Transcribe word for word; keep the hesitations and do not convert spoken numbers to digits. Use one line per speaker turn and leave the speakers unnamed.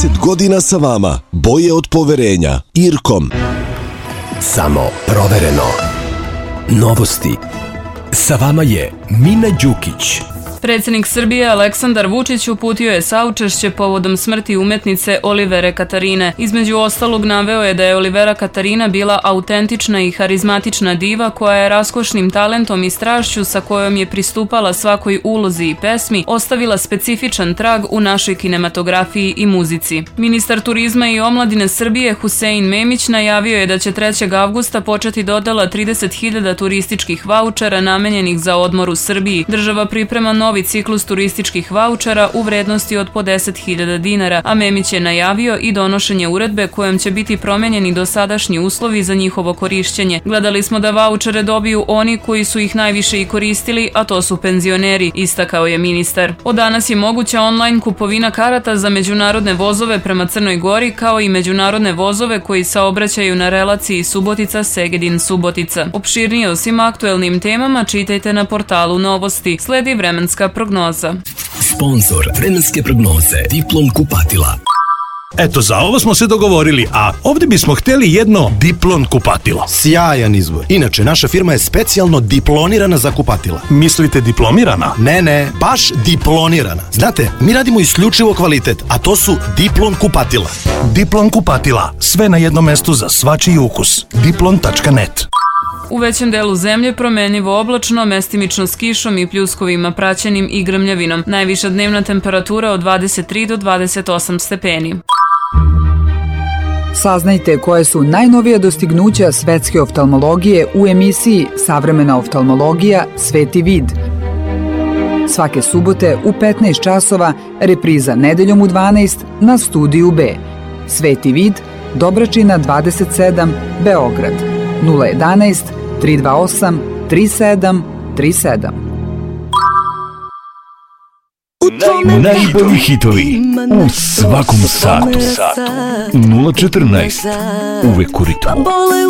trideset godina sa vama. Boje od poverenja. Irkom.
Samo provereno. Novosti. Sa vama je Mina Đukić.
Predsjednik Srbije Aleksandar Vučić uputio je saučešće povodom smrti umetnice Olivere Katarine. Između ostalog naveo je da je Olivera Katarina bila autentična i harizmatična diva koja je raskošnim talentom i strašću sa kojom je pristupala svakoj ulozi i pesmi ostavila specifičan trag u našoj kinematografiji i muzici. Ministar turizma i omladine Srbije Husein Memić najavio je da će trećeg avgusta početi dodela trideset hiljada turističkih vaučera namenjenih za odmor u Srbiji. Država priprema novi novi ciklus turističkih vaučera u vrednosti od po deset hiljada dinara, a Memić je najavio i donošenje uredbe kojom će biti promenjeni dosadašnji uslovi za njihovo korišćenje. Gledali smo da vaučere dobiju oni koji su ih najviše i koristili, a to su penzioneri, istakao je ministar. Od danas je moguća online kupovina karata za međunarodne vozove prema Crnoj Gori, kao i međunarodne vozove koji saobraćaju na relaciji Subotica-Segedin-Subotica. Opširnije o svim aktuelnim temama čitajte na portalu Novosti. Sledi vremenska prognoza.
Sponzor vremenske prognoze Diplom kupatila.
Eto, za ovo smo se dogovorili, a ovdje bismo htjeli jedno Diplon kupatilo.
Sjajan izbor. Inače, naša firma je specijalno diplonirana za kupatila.
Mislite diplomirana?
Ne, ne, baš diplonirana. Znate, mi radimo isključivo kvalitet, a to su Diplon kupatila.
Diplon kupatila. Sve na jednom mestu za svačiji ukus. diplon tačka net.
U većem delu zemlje promenljivo oblačno, mestimično s kišom i pljuskovima praćenim i grmljavinom. Najviša dnevna temperatura od dvadeset tri do dvadeset osam stepeni.
Saznajte koje su najnovija dostignuća svetske oftalmologije u emisiji Savremena oftalmologija Sveti vid. Svake subote u petnaest časova, repriza nedeljom u dvanaest na Studiju B. Sveti vid, Dobračina dvadeset sedam, Beograd. nula jedanaest, tri dva osam, tri sedam tri sedam.
Najbolji hitovi u svakom satu. nula četrnaest. Uvek u ritmu.